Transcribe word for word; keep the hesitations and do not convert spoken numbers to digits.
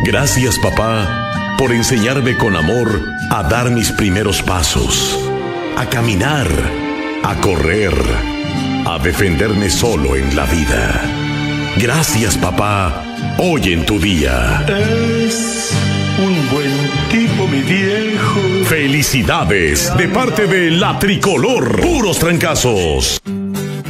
Gracias, papá, por enseñarme con amor a dar mis primeros pasos, a caminar, a correr, a defenderme solo en la vida. Gracias, papá, hoy en tu día. Es un buen tipo, mi viejo. ¡Felicidades de parte de La Tricolor! ¡Puros trancazos!